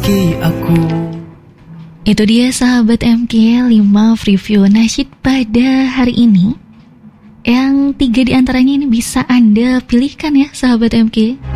memiliki aku. Itu dia sahabat MK 5 review nasyid pada hari ini. Yang 3 diantaranya ini bisa Anda pilihkan ya sahabat MK.